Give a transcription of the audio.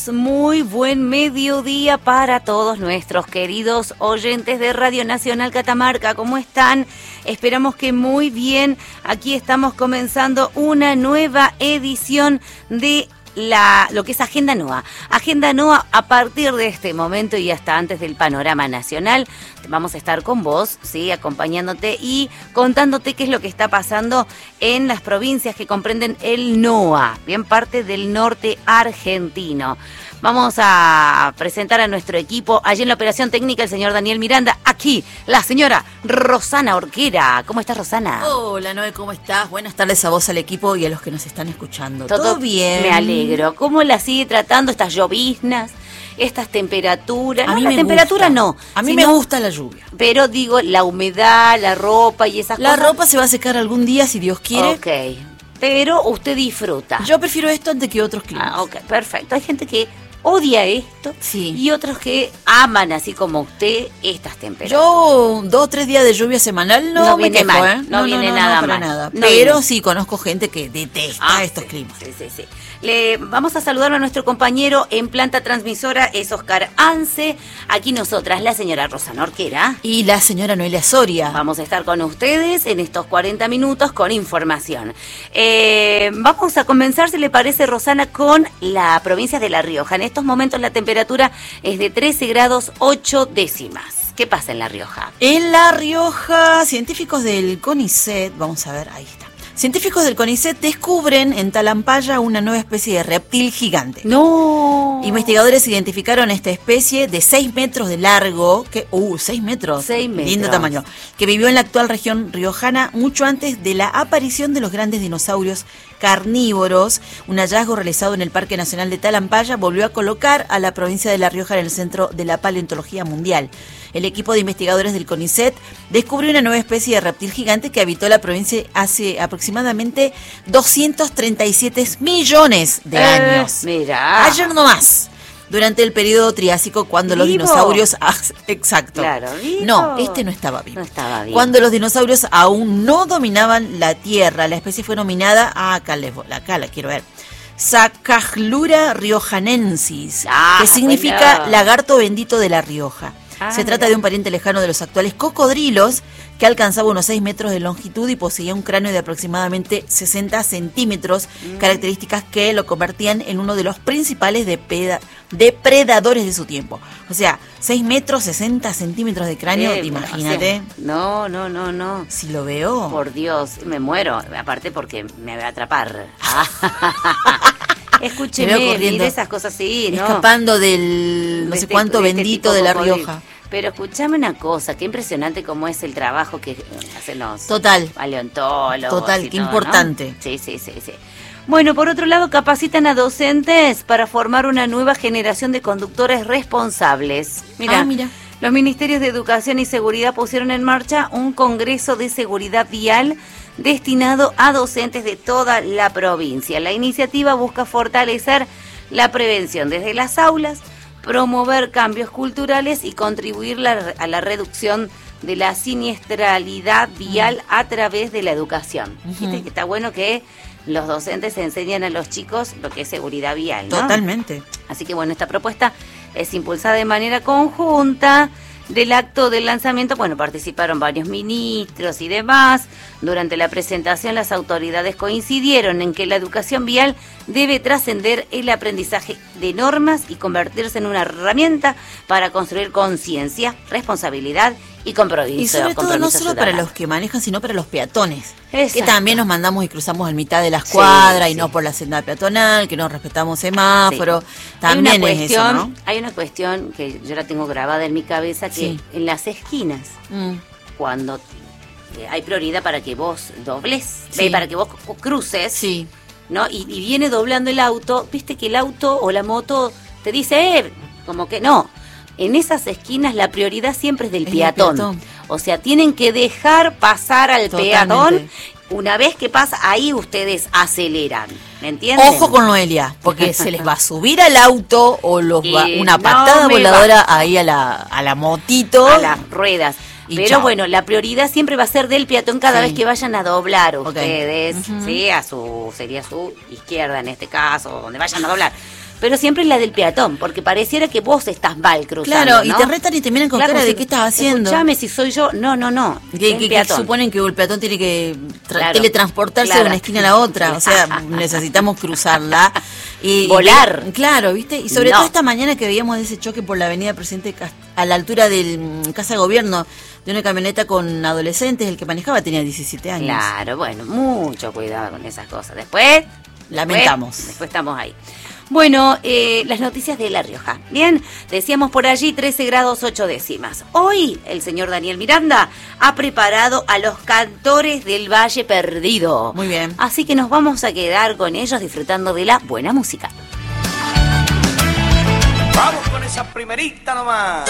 Muy buen mediodía para todos nuestros queridos oyentes de Radio Nacional Catamarca. ¿Cómo están? Esperamos que muy bien. Aquí estamos comenzando una nueva edición de lo que es Agenda NOA. Agenda NOA, a partir de este momento y hasta antes del panorama nacional, vamos a estar con vos, ¿sí? Acompañándote y contándote qué es lo que está pasando en las provincias que comprenden el NOA, bien parte del norte argentino. Vamos a presentar a nuestro equipo. Allí en la operación técnica el señor Daniel Miranda. Aquí la señora Rosana Orquera. ¿Cómo estás, Rosana? Hola, Noé, ¿cómo estás? Buenas tardes a vos, al equipo y a los que nos están escuchando. ¿Todo bien? Me alegro. ¿Cómo la sigue tratando estas lloviznas, estas temperaturas? A mí la me temperatura gusta. No. A mí me gusta la lluvia. Pero digo, la humedad, la ropa y esas cosas. La ropa se va a secar algún día, si Dios quiere. Ok. Pero usted disfruta. Yo prefiero esto antes que otros climas. Ok, perfecto. Hay gente que odia esto, sí, y otros que aman, así como usted, estas temperaturas. Yo 2 o 3 días de lluvia semanal no me quejo, mal, no viene nada para mal. nada. No pero viene. Sí conozco gente que detesta estos climas. Sí. Le vamos a saludar a nuestro compañero en planta transmisora, es Oscar Ance. Aquí nosotras, la señora Rosana Orquera. Y la señora Noelia Soria. Vamos a estar con ustedes en estos 40 minutos con información. Vamos a comenzar, si le parece, Rosana, con la provincia de La Rioja. En estos momentos la temperatura es de 13 grados 8 décimas. ¿Qué pasa en La Rioja? En La Rioja, científicos del CONICET, vamos a ver, ahí está. Científicos del CONICET descubren en Talampaya una nueva especie de reptil gigante. ¡No! Investigadores identificaron esta especie de 6 metros de largo, 6 metros, 6 metros, lindo tamaño, que vivió en la actual región riojana mucho antes de la aparición de los grandes dinosaurios carnívoros. Un hallazgo realizado en el Parque Nacional de Talampaya volvió a colocar a la provincia de La Rioja en el centro de la paleontología mundial. El equipo de investigadores del CONICET descubrió una nueva especie de reptil gigante que habitó la provincia hace aproximadamente 237 millones de años. Mirá. Ayer nomás. Durante el periodo Triásico, cuando los dinosaurios... Exacto. Claro, ¿vivo? No, este no estaba vivo. No estaba vivo. Cuando los dinosaurios aún no dominaban la Tierra, la especie fue nominada... acá la quiero ver. Sacajlura riojanensis, que significa bueno. lagarto bendito de La Rioja. Se trata mira. de un pariente lejano de los actuales cocodrilos, que alcanzaba unos 6 metros de longitud y poseía un cráneo de aproximadamente 60 centímetros, características que lo convertían en uno de los principales depredadores de su tiempo. O sea, 6 metros, 60 centímetros de cráneo, imagínate. No. No. Si lo veo... Por Dios, me muero. Aparte porque me va a atrapar. Escúcheme, mire esas cosas así, ¿no? Escapando del no sé cuánto bendito de La Rioja. Pero escúchame una cosa, qué impresionante cómo es el trabajo que hacen los paleontólogos. Total, qué importante. ¿No? Sí. Bueno, por otro lado, capacitan a docentes para formar una nueva generación de conductores responsables. Mira. Los ministerios de Educación y Seguridad pusieron en marcha un congreso de seguridad vial destinado a docentes de toda la provincia. La iniciativa busca fortalecer la prevención desde las aulas, promover cambios culturales y contribuir a la reducción de la siniestralidad vial a través de la educación. ¿Viste que está bueno que los docentes enseñan a los chicos lo que es seguridad vial, ¿no? Totalmente. Así que bueno, esta propuesta es impulsada de manera conjunta. Del acto del lanzamiento, participaron varios ministros y demás. Durante la presentación, las autoridades coincidieron en que la educación vial debe trascender el aprendizaje de normas y convertirse en una herramienta para construir conciencia, responsabilidad y compromiso. Y sobre todo no solo para los que manejan, sino para los peatones. Exacto. Que también nos mandamos y cruzamos en mitad de las cuadras y no por la senda peatonal, que no respetamos semáforo. También es eso, ¿no? Hay una cuestión que yo la tengo grabada en mi cabeza, que en las esquinas, cuando hay prioridad para que vos dobles, para que vos cruces, ¿no? Y viene doblando el auto, viste que el auto o la moto te dice, como que no. En esas esquinas la prioridad siempre es del peatón. O sea, tienen que dejar pasar al peatón. Una vez que pasa, ahí ustedes aceleran. ¿Me entienden? Ojo con Noelia, porque se les va a subir al auto o una patada voladora ahí a la motito. A las ruedas. Pero bueno, la prioridad siempre va a ser del peatón cada vez que vayan a doblar ustedes, ¿sí? Sería su izquierda en este caso, donde vayan a doblar. Pero siempre es la del peatón, porque pareciera que vos estás mal cruzando, claro, ¿no? y te retan y te miran con cara de qué estás haciendo. Escuchame, si soy yo. No. Que suponen que el peatón tiene que teletransportarse de una esquina a la otra. O sea, necesitamos cruzarla. Y volar. Claro, ¿viste? Y sobre todo esta mañana que veíamos ese choque por la avenida Presidente a la altura del Casa de Gobierno, de una camioneta con adolescentes, el que manejaba tenía 17 años. Claro, bueno, mucho cuidado con esas cosas. Después lamentamos. Después estamos ahí. Bueno, las noticias de La Rioja. Bien, decíamos por allí 13 grados 8 décimas. Hoy el señor Daniel Miranda ha preparado a los cantores del Valle Perdido. Muy bien. Así que nos vamos a quedar con ellos disfrutando de la buena música. Vamos con esa primerita nomás.